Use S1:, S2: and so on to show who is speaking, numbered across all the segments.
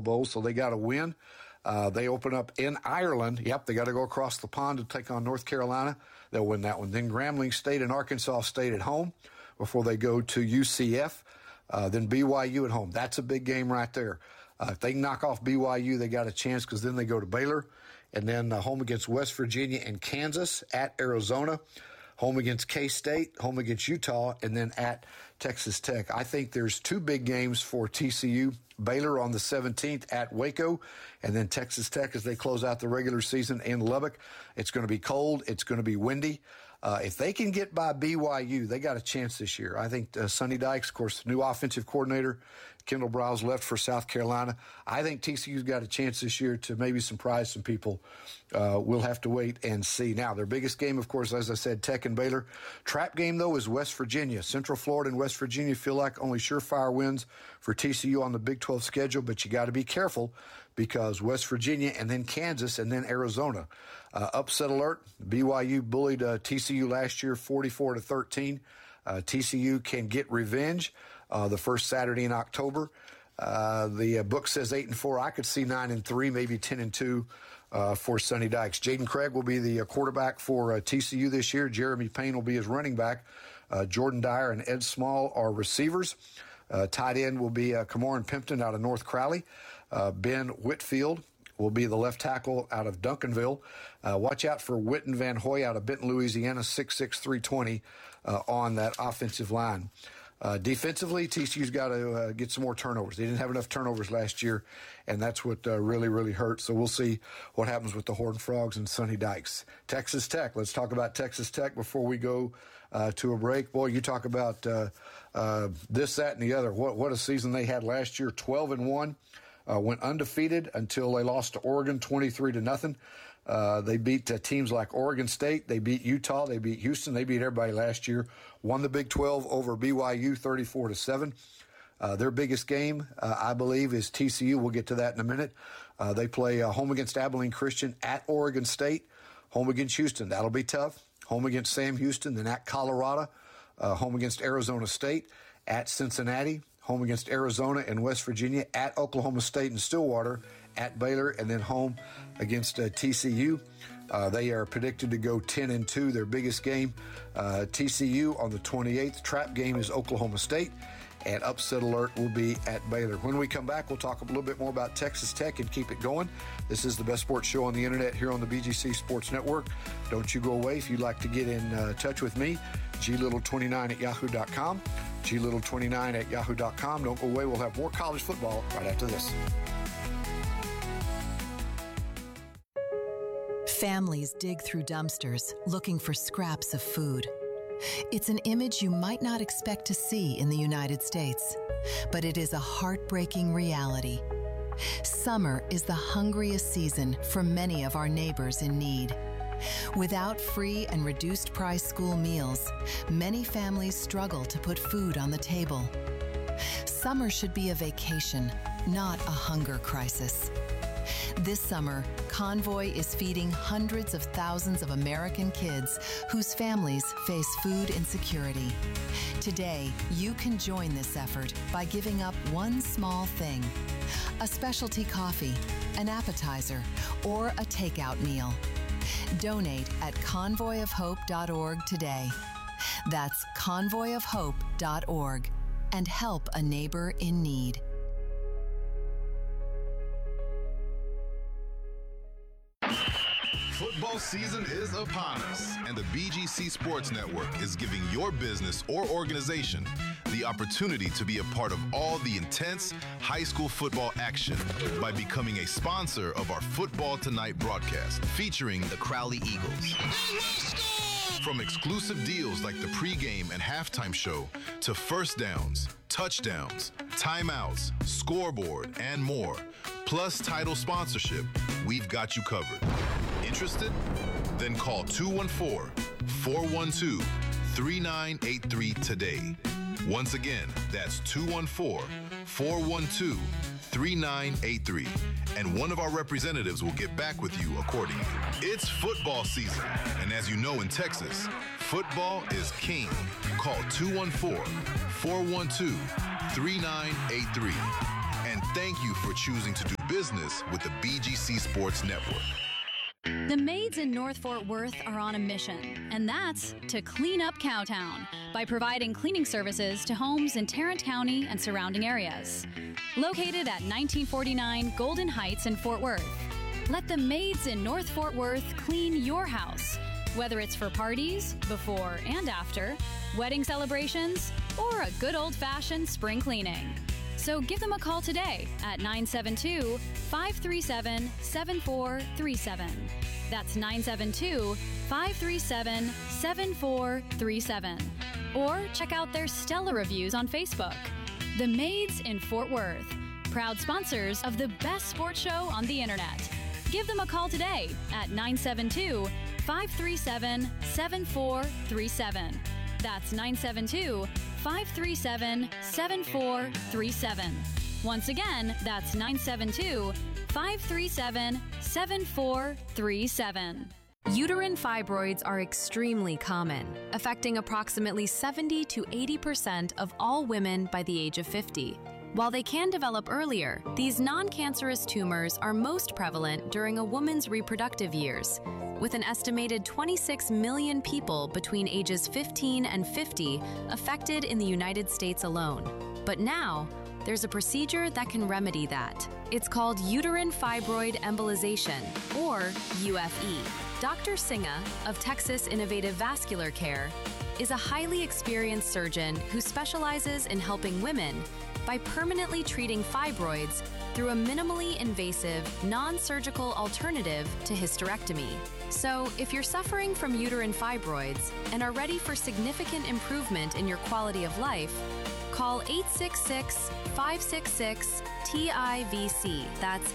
S1: Bowl, so they got to win. They open up in Ireland. Yep, they got to go across the pond to take on North Carolina. They'll win that one. Then Grambling State and Arkansas State at home before they go to UCF. Then BYU at home. That's a big game right there. If they can knock off BYU, they got a chance because then they go to Baylor. And then home against West Virginia and Kansas, at Arizona, home against K-State, home against Utah, and then at Texas Tech. I think there's two big games for TCU. Baylor on the 17th at Waco, and then Texas Tech as they close out the regular season in Lubbock. It's going to be cold. It's going to be windy. If they can get by BYU, they got a chance this year. I think Sonny Dykes, of course, new offensive coordinator. Kendall Briles left for South Carolina. I think TCU's got a chance this year to maybe surprise some people. We'll have to wait and see. Now, their biggest game, of course, as I said, Tech and Baylor. Trap game, though, is West Virginia. Central Florida and West Virginia feel like only surefire wins for TCU on the Big 12 schedule, but you got to be careful because West Virginia and then Kansas and then Arizona. Upset alert. BYU bullied TCU last year 44-13. TCU can get revenge the first Saturday in October. The book says 8-4. I could see 9-3, maybe 10-2 for Sonny Dykes. Jaden Craig will be the quarterback for TCU this year. Jeremy Payne will be his running back. Jordan Dyer and Ed Small are receivers. Tight end will be Cameron Pimpton out of North Crowley. Ben Whitfield will be the left tackle out of Duncanville. Watch out for Witten Van Hoy out of Benton, Louisiana, 6'6", 320 on that offensive line. Defensively, TCU's got to get some more turnovers. They didn't have enough turnovers last year, and that's what really, really hurt. So we'll see what happens with the Horned Frogs and Sonny Dykes. Texas Tech. Let's talk about Texas Tech before we go to a break. Boy, you talk about this, that, and the other. What a season they had last year, 12-1. Went undefeated until they lost to Oregon 23-0. They beat teams like Oregon State. They beat Utah. They beat Houston. They beat everybody last year. Won the Big 12 over BYU 34-7. Their biggest game, I believe, is TCU. We'll get to that in a minute. They play home against Abilene Christian, at Oregon State, home against Houston. That'll be tough. Home against Sam Houston, then at Colorado, home against Arizona State, at Cincinnati, home against Arizona and West Virginia, at Oklahoma State and Stillwater, at Baylor, and then home against TCU. They are predicted to go 10-2, their biggest game. TCU on the 28th. Trap game is Oklahoma State, and upset alert will be at Baylor. When we come back, we'll talk a little bit more about Texas Tech and keep it going. This is the best sports show on the internet here on the BGC Sports Network. Don't you go away. If you'd like to get in touch with me, glittle29@yahoo.com. glittle29@yahoo.com. Don't go away. We'll have more college football right after this.
S2: Families dig through dumpsters looking for scraps of food. It's an image you might not expect to see in the United States, but it is a heartbreaking reality. Summer is the hungriest season for many of our neighbors in need. Without free and reduced price school meals, many families struggle to put food on the table. Summer should be a vacation, not a hunger crisis. This summer, Convoy is feeding hundreds of thousands of American kids whose families face food insecurity. Today, you can join this effort by giving up one small thing: a specialty coffee, an appetizer, or a takeout meal. Donate at convoyofhope.org today. That's convoyofhope.org, and help a neighbor in need.
S3: Football season is upon us, and the BGC Sports Network is giving your business or organization the opportunity to be a part of all the intense high school football action by becoming a sponsor of our Football Tonight broadcast featuring the Crowley Eagles. From exclusive deals like the pregame and halftime show to first downs, touchdowns, timeouts, scoreboard, and more, plus title sponsorship, we've got you covered. Interested? Then call 214-412-3983 today. Once again, that's 214-412-3983. And one of our representatives will get back with you accordingly. It's football season. And as you know in Texas, football is king. Call 214-412-3983. And thank you for choosing to do business with the BGC Sports Network.
S4: The maids in North Fort Worth are on a mission, and that's to clean up Cowtown by providing cleaning services to homes in Tarrant County and surrounding areas. Located at 1949 Golden Heights in Fort Worth, let the maids in North Fort Worth clean your house, whether it's for parties, before and after, wedding celebrations, or a good old-fashioned spring cleaning. So give them a call today at 972-537-7437. That's 972-537-7437. Or check out their stellar reviews on Facebook. The Maids in Fort Worth, proud sponsors of the best sports show on the internet. Give them a call today at 972-537-7437. That's 972-537-7437. Once again, that's 972-537-7437.
S5: Uterine fibroids are extremely common, affecting approximately 70 to 80% of all women by the age of 50. While they can develop earlier, these non-cancerous tumors are most prevalent during a woman's reproductive years, with an estimated 26 million people between ages 15 and 50 affected in the United States alone. But now, there's a procedure that can remedy that. It's called uterine fibroid embolization, or UFE. Dr. Singa of Texas Innovative Vascular Care is a highly experienced surgeon who specializes in helping women by permanently treating fibroids through a minimally invasive, non-surgical alternative to hysterectomy. So, if you're suffering from uterine fibroids and are ready for significant improvement in your quality of life, call 866-566-TIVC. That's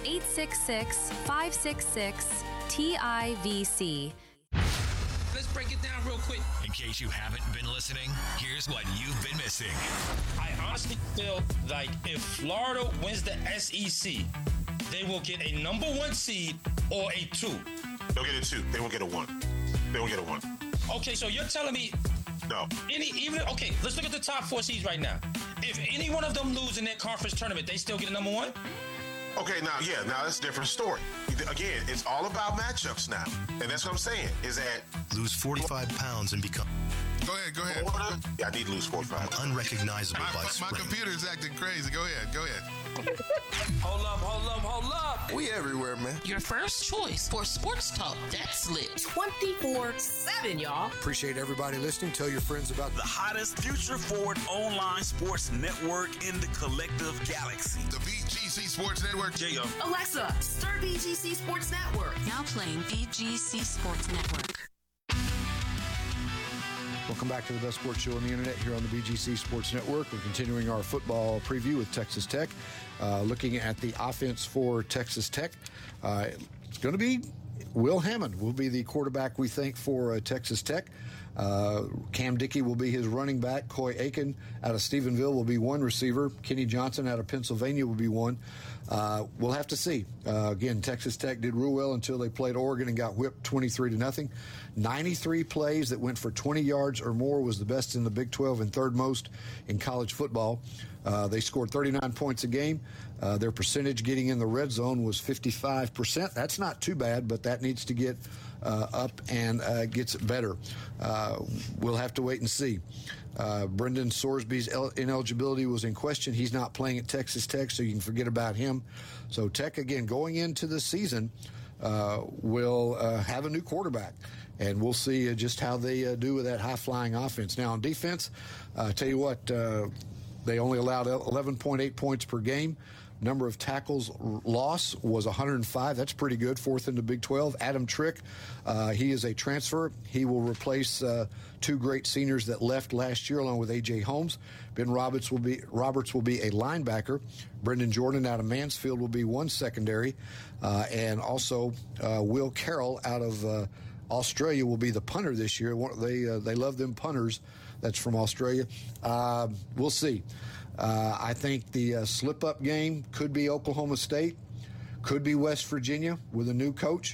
S5: 866-566-TIVC.
S6: Let's break it down real quick.
S7: In case you haven't been listening, here's what you've been missing.
S6: I honestly feel like if Florida wins the SEC, they will get a number 1 seed or a 2.
S8: They'll get a 2. They won't get a 1. They won't get a 1.
S6: Okay, so you're telling me...
S8: No.
S6: Okay, let's look at the top 4 seeds right now. If any one of them lose in their conference tournament, they still get a number 1?
S8: Okay, now that's a different story. Again, it's all about matchups now. And that's what I'm saying, is that...
S7: Lose 45 pounds and become...
S3: Go ahead.
S8: Yeah, I need to lose 45 pounds.
S7: Unrecognizable by
S3: My
S7: spring.
S3: computer's acting crazy. Go ahead.
S6: Hold up.
S9: We everywhere, man.
S10: Your first choice for sports talk that's lit 24/7, y'all.
S1: Appreciate everybody listening. Tell your friends about
S11: the hottest future-forward online sports network in the collective galaxy.
S3: The BGC Sports Network.
S11: Yeah.
S10: Alexa, start BGC Sports Network. Now playing BGC Sports Network.
S1: Welcome back to the best sports show on the internet here on the BGC Sports Network. We're continuing our football preview with Texas Tech, looking at the offense for Texas Tech. It's going to be Will Hammond will be the quarterback, we think, for Texas Tech. Cam Dickey will be his running back. Coy Aiken out of Stephenville will be one receiver. Kenny Johnson out of Pennsylvania will be one. We'll have to see. Again, Texas Tech did real well until they played Oregon and got whipped 23-0. 93 plays that went for 20 yards or more was the best in the Big 12 and third most in college football. They scored 39 points a game. Their percentage getting in the red zone was 55%. That's not too bad, but that needs to get up and gets better. We'll have to wait and see. Brendan Sorsby's ineligibility was in question. He's not playing at Texas Tech, so you can forget about him. So Tech, again, going into the season, will have a new quarterback. And we'll see just how they do with that high-flying offense. Now, on defense, tell you what, they only allowed 11.8 points per game. Number of tackles lost was 105. That's pretty good, fourth in the Big 12. Adam Trick, he is a transfer. He will replace two great seniors that left last year, along with A.J. Holmes. Ben Roberts will be a linebacker. Brendan Jordan out of Mansfield will be one secondary. And also Will Carroll out of Australia will be the punter this year. They love them punters. That's from Australia. We'll see. I think the slip-up game could be Oklahoma State, could be West Virginia with a new coach.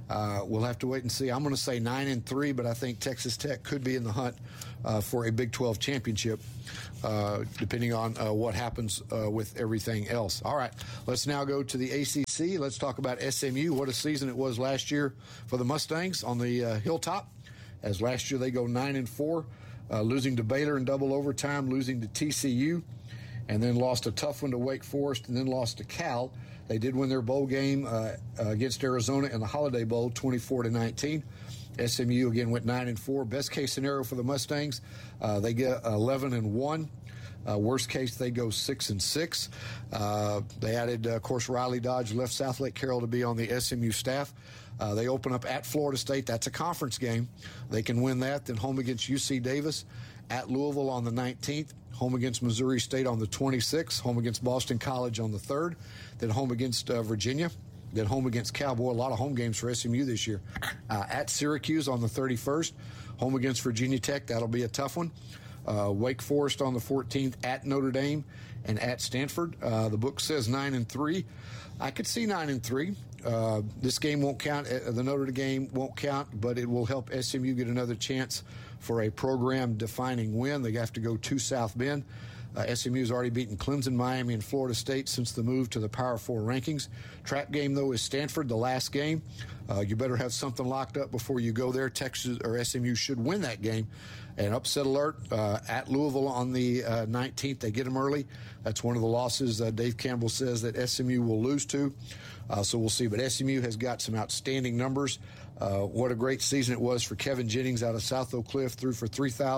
S1: We'll have to wait and see. I'm going to say 9-3, but I think Texas Tech could be in the hunt for a Big 12 championship, depending on what happens with everything else. All right, let's now go to the ACC. Let's talk about SMU. What a season it was last year for the Mustangs on the Hilltop. As last year they go 9-4, losing to Baylor in double overtime, losing to TCU, and then lost a tough one to Wake Forest, and then lost to Cal. They did win their bowl game against Arizona in the Holiday Bowl, 24-19. SMU again went 9-4. Best case scenario for the Mustangs, they get 11-1. Worst case, they go 6-6. They added, of course, Riley Dodge left South Lake Carroll to be on the SMU staff. They open up at Florida State. That's a conference game. They can win that. Then home against UC Davis, at Louisville on the 19th, home against Missouri State on the 26th, home against Boston College on the 3rd, then home against Virginia, then home against Cal. Boy, a lot of home games for SMU this year. At Syracuse on the 31st, home against Virginia Tech. That'll be a tough one. Wake Forest on the 14th, at Notre Dame, and at Stanford. The book says 9-3. I could see 9-3. This game won't count. The Notre Dame game won't count, but it will help SMU get another chance for a program-defining win. They have to go to South Bend. SMU has already beaten Clemson, Miami, and Florida State since the move to the Power 4 rankings. Trap game, though, is Stanford, the last game. You better have something locked up before you go there. Texas or SMU should win that game. And upset alert at Louisville on the 19th. They get them early. That's one of the losses Dave Campbell says that SMU will lose to. So we'll see. But SMU has got some outstanding numbers. What a great season it was for Kevin Jennings out of South Oak Cliff, threw for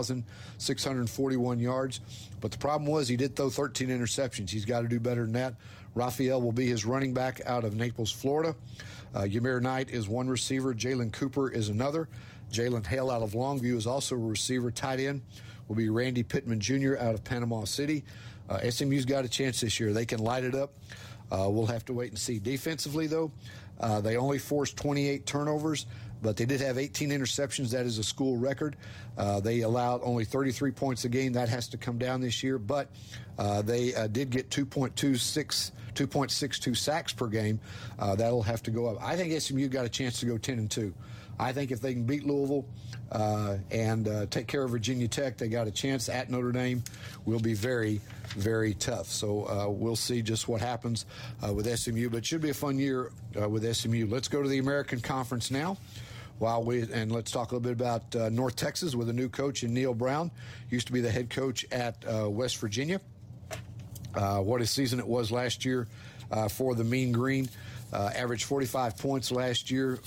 S1: 3,641 yards. But the problem was he did throw 13 interceptions. He's got to do better than that. Raphael will be his running back out of Naples, Florida. Ymir Knight is one receiver. Jalen Cooper is another. Jalen Hale out of Longview is also a receiver. Tight end will be Randy Pittman Jr. out of Panama City. SMU's got a chance this year. They can light it up. We'll have to wait and see. Defensively, though, they only forced 28 turnovers, but they did have 18 interceptions. That is a school record. They allowed only 33 points a game. That has to come down this year, but they did get 2.62 sacks per game. That'll have to go up. I think SMU got a chance to go 10-2. I think if they can beat Louisville and take care of Virginia Tech, they got a chance. At Notre Dame will be very, very tough. So we'll see just what happens with SMU. But it should be a fun year with SMU. Let's go to the American Conference now. And let's talk a little bit about North Texas with a new coach in Neil Brown. Used to be the head coach at West Virginia. What a season it was last year for the Mean Green. Averaged 45 points last year.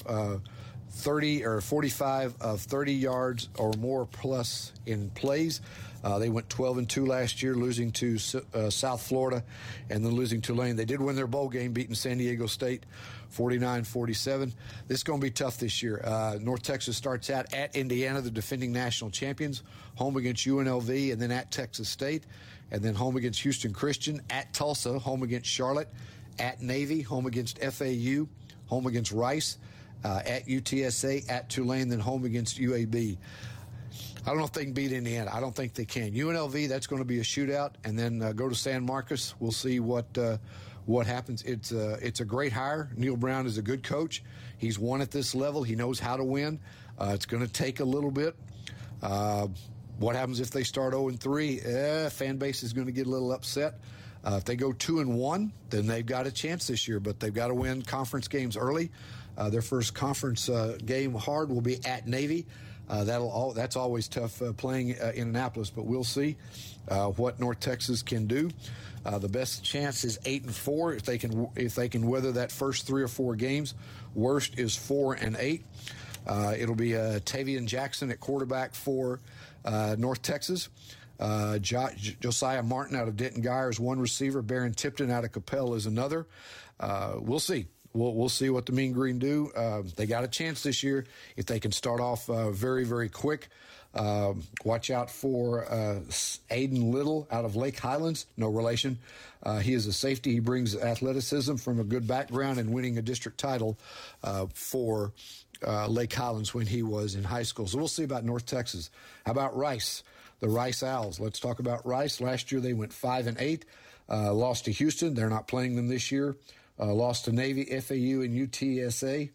S1: 45 of 30 yards or more plus in plays. They went 12-2 last year, losing to South Florida and then losing Tulane. They did win their bowl game, beating San Diego State 49-47. This is going to be tough this year. North Texas starts out at Indiana, the defending national champions, home against UNLV, and then at Texas State, and then home against Houston Christian, at Tulsa, home against Charlotte, at Navy, home against FAU, home against Rice, at UTSA, at Tulane, then home against UAB. I don't know if they can beat Indiana. I don't think they can. UNLV, that's going to be a shootout, and then go to San Marcos. We'll see what happens. It's a great hire. Neil Brown is a good coach. He's won at this level. He knows how to win. It's going to take a little bit. What happens if they start 0-3? Fan base is going to get a little upset. If they go 2-1, then they've got a chance this year, but they've got to win conference games early. Their first conference game hard will be at Navy. That's always tough playing in Annapolis, but we'll see what North Texas can do. The best chance is 8-4 if they can weather that first 3 or 4 games. Worst is 4-8. It'll be Tavian Jackson at quarterback for North Texas. Josiah Martin out of Denton Guyer is one receiver. Barron Tipton out of Capel is another. We'll see. We'll see what the Mean Green do. They got a chance this year if they can start off very, very quick. Watch out for Aiden Little out of Lake Highlands. No relation. He is a safety. He brings athleticism from a good background and winning a district title for Lake Highlands when he was in high school. So we'll see about North Texas. How about Rice? The Rice Owls. Let's talk about Rice. Last year they went 5-8. Lost to Houston. They're not playing them this year. Lost to Navy, FAU, and UTSA.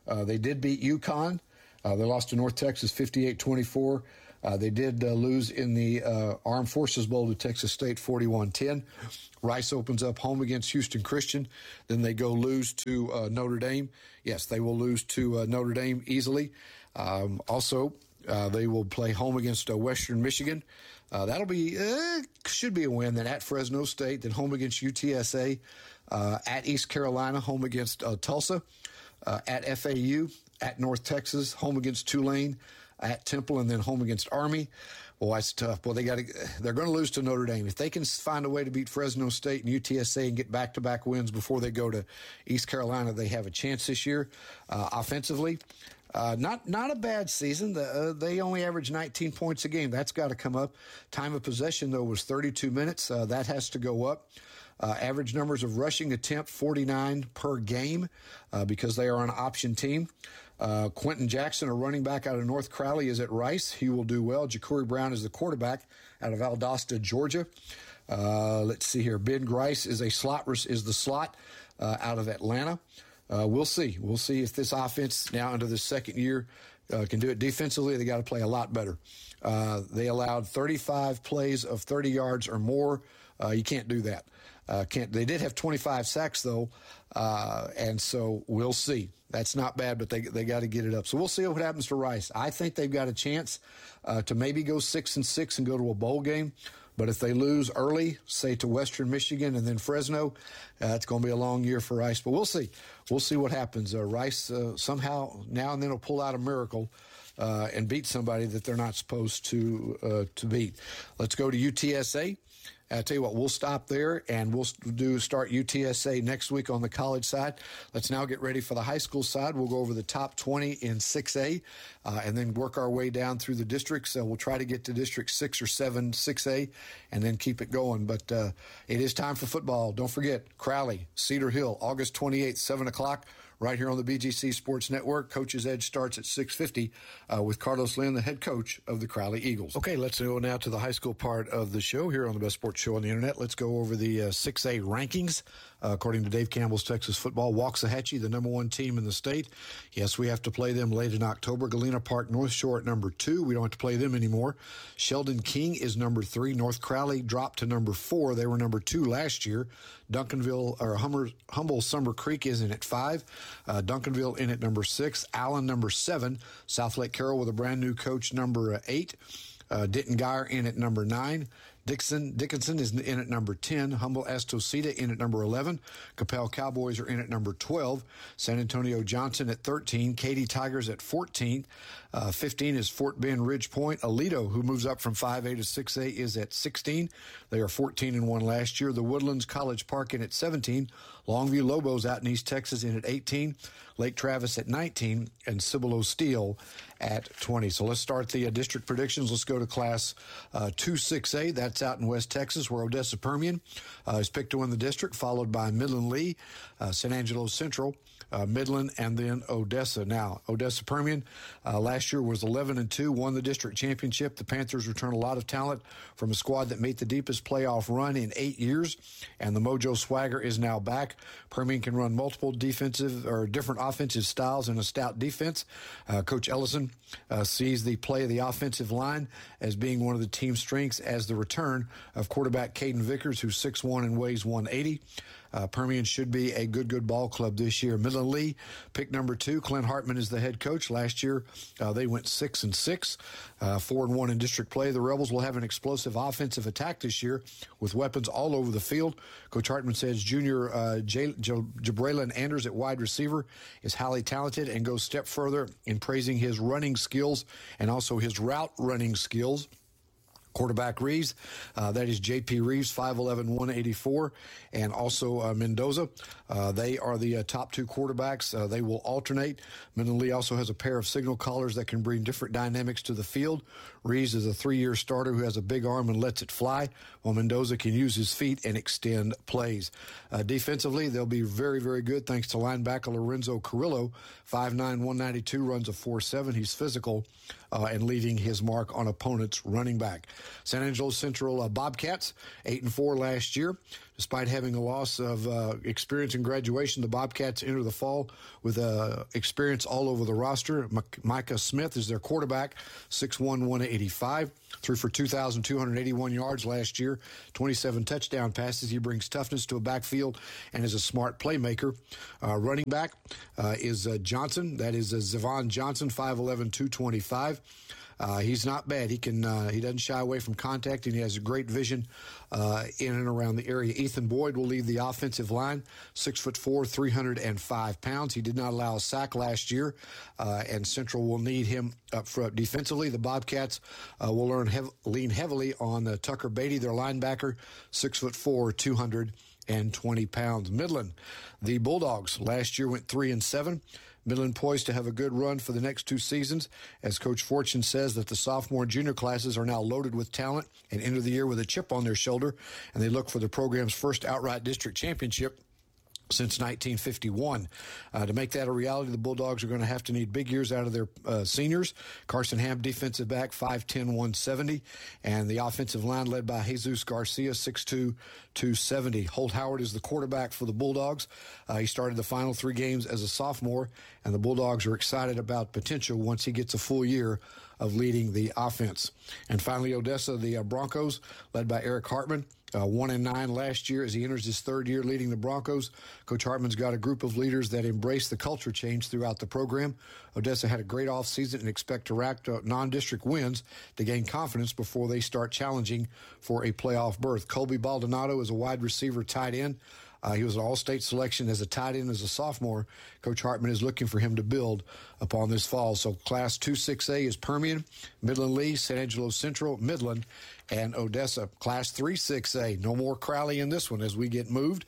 S1: They did beat UConn. They lost to North Texas 58-24. They did lose in the Armed Forces Bowl to Texas State 41-10. Rice opens up home against Houston Christian. Then they go lose to Notre Dame. Yes, they will lose to Notre Dame easily. Also, they will play home against Western Michigan. That'll be should be a win. Then at Fresno State, then home against UTSA, at East Carolina, home against Tulsa, at FAU, at North Texas, home against Tulane, at Temple, and then home against Army. Boy, that's tough. Boy, they're going to lose to Notre Dame. If they can find a way to beat Fresno State and UTSA and get back-to-back wins before they go to East Carolina, they have a chance this year. Offensively, not a bad season. They only average 19 points a game. That's got to come up. Time of possession, though, was 32 minutes. That has to go up. Average numbers of rushing attempt, 49 per game because they are an option team. Quentin Jackson, a running back out of North Crowley, is at Rice. He will do well. Ja'Cory Brown is the quarterback out of Valdosta, Georgia. Let's see here. Ben Grice is the slot out of Atlanta. We'll see. We'll see if this offense now into the second year can do it defensively. They got to play a lot better. They allowed 35 plays of 30 yards or more. You can't do that. They did have 25 sacks though, and so we'll see. That's not bad, but they got to get it up. So we'll see what happens to Rice. I think they've got a chance to maybe go 6-6 and go to a bowl game. But if they lose early, say to Western Michigan and then Fresno, it's going to be a long year for Rice. But we'll see. We'll see what happens. Rice somehow now and then will pull out a miracle and beat somebody that they're not supposed to beat. Let's go to UTSA. I'll tell you what, we'll stop there, and we'll start UTSA next week on the college side. Let's now get ready for the high school side. We'll go over the top 20 in 6A and then work our way down through the districts. We'll try to get to District 6 or 7, 6A, and then keep it going. But it is time for football. Don't forget, Crowley, Cedar Hill, August 28th, 7 o'clock. Right here on the BGC Sports Network. Coach's Edge starts at 6:50 with Carlos Lynn, the head coach of the Crowley Eagles. Okay, let's go now to the high school part of the show here on the best sports show on the internet. Let's go over the 6A rankings. According to Dave Campbell's Texas Football, Waxahachie, the number 1 team in the state. Yes, we have to play them late in October. Galena Park North Shore at number 2. We don't have to play them anymore. Sheldon King is number 3. North Crowley dropped to number 4. They were number 2 last year. Humble Summer Creek is in at 5. Duncanville in at number 6. Allen number 7. South Lake Carroll with a brand new coach number 8. Denton Geyer in at number 9. Dickinson is in at number 10. Humble Estosita in at number 11. Capel Cowboys are in at number 12. San Antonio Johnson at 13. Katy Tigers at 14. 15 is Fort Bend Ridge Point. Aledo, who moves up from 5A to 6A, is at 16. They are 14-1 last year. The Woodlands College Park in at 17. Longview Lobos out in East Texas in at 18. Lake Travis at 19. And Cibolo Steel at 20. So let's start the district predictions. Let's go to Class 2-6A. That's out in West Texas, where Odessa Permian is picked to win the district, followed by Midland Lee, San Angelo Central, Midland, and then Odessa. Now, Odessa Permian last year was 11-2, won the district championship. The Panthers return a lot of talent from a squad that made the deepest playoff run in 8 years, and the Mojo Swagger is now back. Permian can run multiple defensive or different offensive styles and a stout defense. Coach Ellison sees the play of the offensive line as being one of the team's strengths, as the return of quarterback Caden Vickers, who's 6'1" and weighs 180. Permian should be a good ball club this year. Midland Lee, pick number 2. Clint Hartman is the head coach. Last year, they went 6-6, 4-1 in district play. The Rebels will have an explosive offensive attack this year with weapons all over the field. Coach Hartman says junior Jabraylon Anders at wide receiver is highly talented, and goes a step further in praising his running skills and also his route running skills. Quarterback Reeves, that is J.P. Reeves, 5'11", 184, and also Mendoza. They are the top 2 quarterbacks. They will alternate. Midland Lee also has a pair of signal callers that can bring different dynamics to the field. Reeves is a 3-year starter who has a big arm and lets it fly, while Mendoza can use his feet and extend plays. Defensively, they'll be very good thanks to linebacker Lorenzo Carrillo, 5'9", 192, runs a 4.7. He's physical and leaving his mark on opponents' running back. San Angelo Central Bobcats, 8-4 last year. Despite having a loss of experience in graduation, the Bobcats enter the fall with experience all over the roster. Micah Smith is their quarterback, 6'1", 185, threw for 2,281 yards last year, 27 touchdown passes. He brings toughness to a backfield and is a smart playmaker. Running back is Johnson. That is Zavon Johnson, 5'11", 225. He's not bad. He doesn't shy away from contact, and he has a great vision in and around the area. Ethan Boyd will lead the offensive line, 6'4", 305 pounds. He did not allow a sack last year, and Central will need him up front defensively. The Bobcats will lean heavily on Tucker Beatty, their linebacker, 6'4", 220 pounds. Midland, the Bulldogs, last year went 3-7. Midland poised to have a good run for the next 2 seasons, as Coach Fortune says that the sophomore and junior classes are now loaded with talent and enter the year with a chip on their shoulder, and they look for the program's first outright district championship since 1951. To make that a reality, the Bulldogs are going to have to need big years out of their seniors. Carson Ham, defensive back, 5'10", 170, and the offensive line led by Jesus Garcia, 6'2", 270. Holt Howard is the quarterback for the Bulldogs. He started the final 3 games as a sophomore, and the Bulldogs are excited about potential once he gets a full year of leading the offense. And finally, Odessa, the Broncos, led by Eric Hartman, 1-9 last year as he enters his 3rd year leading the Broncos. Coach Hartman's got a group of leaders that embrace the culture change throughout the program. Odessa had a great offseason and expect to rack non-district wins to gain confidence before they start challenging for a playoff berth. Colby Baldonado is a wide receiver tight end. He was an all-state selection as a tight end as a sophomore. Coach Hartman is looking for him to build upon this fall. So Class 2-6A is Permian, Midland Lee, San Angelo Central, Midland, and Odessa. Class 3-6A, no more Crowley in this one as we get moved.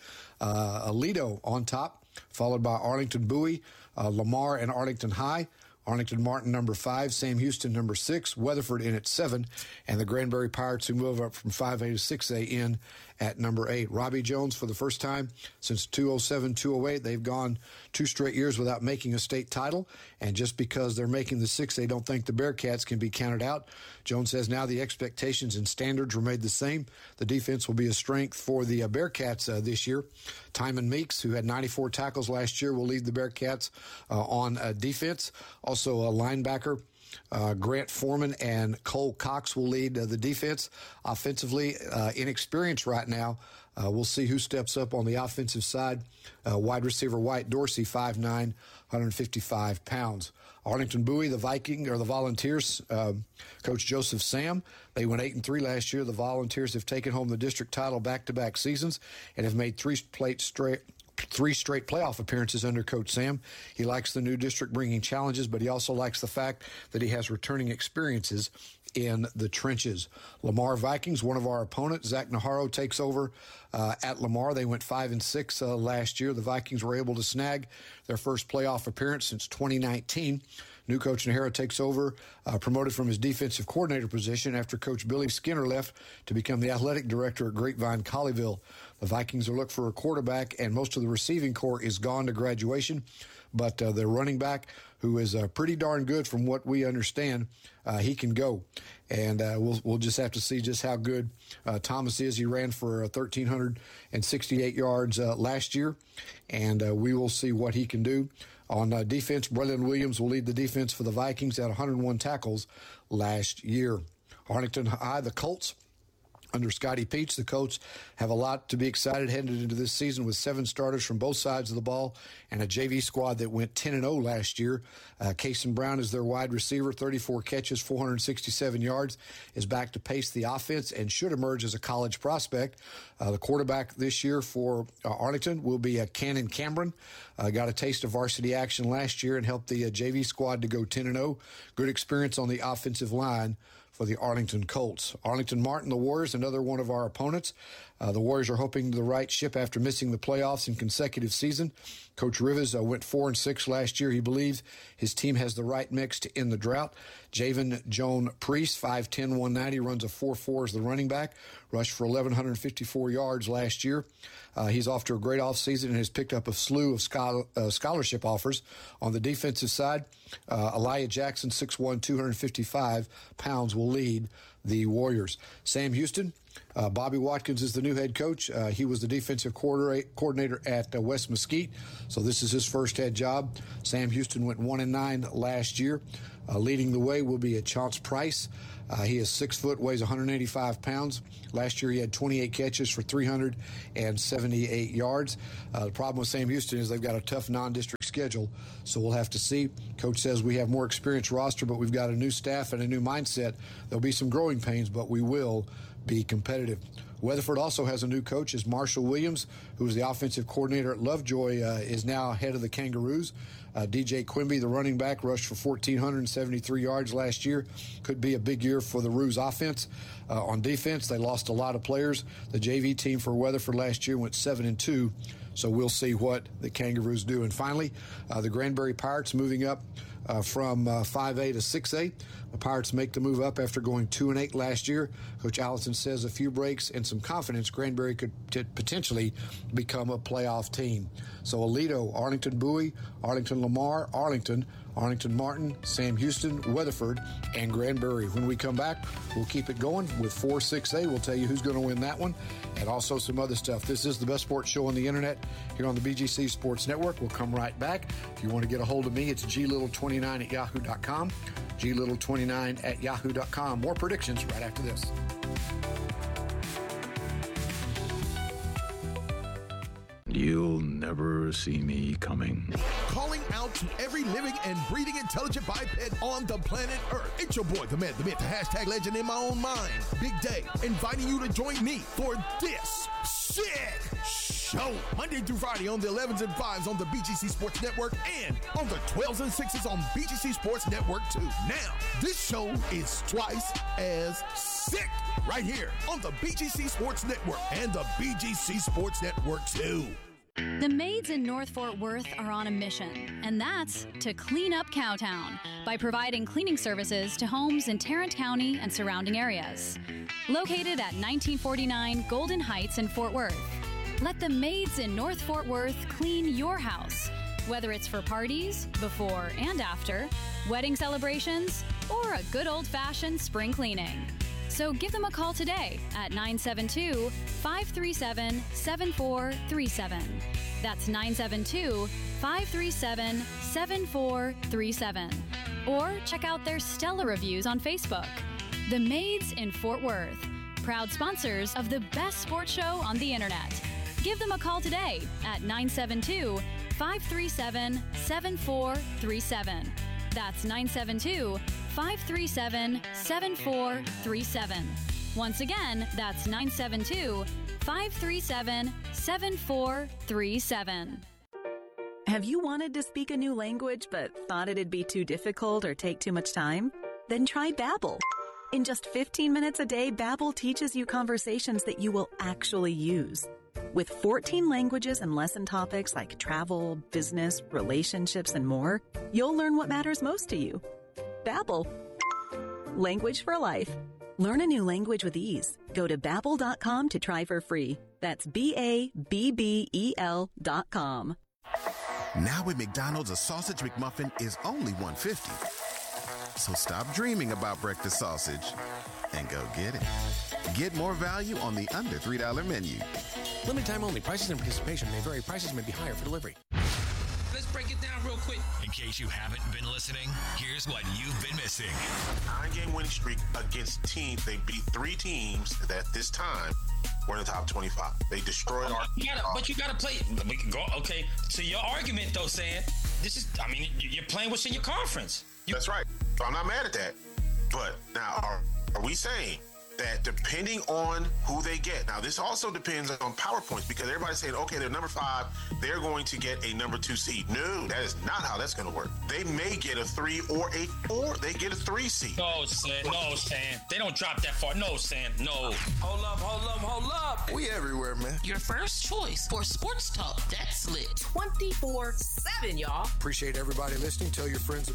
S1: Aledo on top, followed by Arlington Bowie, Lamar, and Arlington High. Arlington Martin, number 5, Sam Houston, number 6, Weatherford in at 7, and the Granbury Pirates, who move up from 5A to 6A, in at number 8. Robbie Jones, for the first time since 2007-2008, they've gone 2 straight years without making a state title, and just because they're making the 6, they don't think the Bearcats can be counted out. Jones says now the expectations and standards were made the same. The defense will be a strength for the Bearcats this year. Timon Meeks, who had 94 tackles last year, will lead the Bearcats on defense. Also a linebacker, Grant Foreman and Cole Cox will lead the defense. Offensively, inexperienced right now. We'll see who steps up on the offensive side. Wide receiver White Dorsey, 5'9", 155 pounds. Arlington Bowie, the Volunteers, Coach Joseph Sam, they went 8-3 last year. The Volunteers have taken home the district title back-to-back seasons and have made 3 straight playoff appearances under Coach Sam. He likes the new district bringing challenges, but he also likes the fact that he has returning experiences in the trenches. Lamar Vikings, one of our opponents, Zach Naharo takes over at Lamar. They went 5-6 last year. The Vikings were able to snag their first playoff appearance since 2019. New coach Naharo takes over, promoted from his defensive coordinator position after Coach Billy Skinner left to become the athletic director at Grapevine Colleyville. The Vikings are looking for a quarterback, and most of the receiving corps is gone to graduation. But their running back, who is pretty darn good from what we understand, he can go. And we'll just have to see just how good Thomas is. He ran for 1,368 yards last year, and we will see what he can do. On defense, Braylon Williams will lead the defense for the Vikings at 101 tackles last year. Arlington High, the Colts, under Scotty Peach, the Colts have a lot to be excited headed into this season with 7 starters from both sides of the ball and a JV squad that went 10-0 last year. Cason Brown is their wide receiver, 34 catches, 467 yards, is back to pace the offense and should emerge as a college prospect. The quarterback this year for Arlington will be Cannon Cameron. Got a taste of varsity action last year and helped the JV squad to go 10-0. Good experience on the offensive line for the Arlington Colts. Arlington Martin, the Warriors, another one of our opponents. The Warriors are hoping to right ship after missing the playoffs in consecutive season. Coach Rivas went 4-6 last year. He believes his team has the right mix to end the drought. Javen Joan Priest, 5'10", 190, runs a 4.4 as the running back, rushed for 1,154 yards last year. He's off to a great offseason and has picked up a slew of scholarship offers. On the defensive side, Elijah Jackson, 6'1", 255 pounds, will lead the Warriors. Sam Houston, Bobby Watkins is the new head coach. He was the defensive coordinator at West Mesquite, so this is his first head job. Sam Houston went 1-9 last year. Leading the way will be Chance Price. He is 6 foot, weighs 185 pounds. Last year he had 28 catches for 378 yards. The problem with Sam Houston is they've got a tough non-district schedule, so we'll have to see. Coach says we have more experienced roster, but we've got a new staff and a new mindset. There'll be some growing pains, but we will be competitive. Weatherford also has a new coach, is Marshall Williams, who was the offensive coordinator at Lovejoy, is now head of the Kangaroos. DJ Quimby, the running back, rushed for 1,473 yards last year. Could be a big year for the Roos offense. On defense, they lost a lot of players. The JV team for Weatherford last year went 7-2, so we'll see what the Kangaroos do. And finally, the Granbury Pirates moving up from 5A to 6A. The Pirates make the move up after going 2-8 last year. Coach Allison says a few breaks and some confidence, Granbury could potentially become a playoff team. So Aledo, Arlington Bowie, Arlington Lamar, Arlington Martin, Sam Houston, Weatherford, and Granbury. When we come back, we'll keep it going with 4-6A. We'll tell you who's going to win that one and also some other stuff. This is the best sports show on the internet here on the BGC Sports Network. We'll come right back. If you want to get a hold of me, it's glittle29@yahoo.com. glittle29@yahoo.com. More predictions right after this.
S9: You'll never see me coming.
S12: Calling out to every living and breathing intelligent biped on the planet Earth. It's your boy, the man, the myth, the hashtag legend in my own mind, Big Day, inviting you to join me for this sick show. Monday through Friday on the 11s and 5s on the BGC Sports Network and on the 12s and 6s on BGC Sports Network too. Now, this show is twice as sick right here on the BGC Sports Network and the BGC Sports Network too.
S4: The maids in North Fort Worth are on a mission, and that's to clean up Cowtown by providing cleaning services to homes in Tarrant County and surrounding areas. Located at 1949 Golden Heights in Fort Worth, let the maids in North Fort Worth clean your house, whether it's for parties, before and after, wedding celebrations, or a good old-fashioned spring cleaning. So give them a call today at 972-537-7437. That's 972-537-7437. Or check out their stellar reviews on Facebook. The Maids in Fort Worth, proud sponsors of the best sports show on the internet. Give them a call today at 972-537-7437. That's 972-537-7437. Once again, that's 972-537-7437.
S13: Have you wanted to speak a new language but thought it'd be too difficult or take too much time? Then try Babbel. In just 15 minutes a day, Babbel teaches you conversations that you will actually use. With 14 languages and lesson topics like travel, business, relationships, and more, you'll learn what matters most to you. Babbel. Language for life. Learn a new language with ease. Go to Babbel.com to try for free. That's BABBEL.com.
S8: Now at McDonald's, a sausage McMuffin is only $1.50. So stop dreaming about breakfast sausage and go get it. Get more value on the under $3 menu.
S14: Limited time only. Prices and participation may vary. Prices may be higher for delivery.
S6: Let's break it down real quick.
S7: In case you haven't been listening, here's what you've been missing.
S8: 9-game winning streak against teams. They beat 3 teams that this time were in the top 25. They destroyed our.
S6: But you gotta play. We can go. Okay. So your argument though, saying this is. I mean, you're playing what's in your conference.
S8: That's right. So I'm not mad at that. But now, are we saying
S15: that depending on who they get, now this also depends on PowerPoints, because everybody's saying, okay, they're number 5, they're going to get a number 2 seed. No, that is not how that's going to work. They may get a 3 or a 4. They get a 3 seed.
S6: No, Sam. They don't drop that far. No, Sam. No.
S11: Hold up.
S16: We everywhere, man.
S10: Your first choice for sports talk that's lit 24/7, y'all.
S14: Appreciate everybody listening. Tell your friends about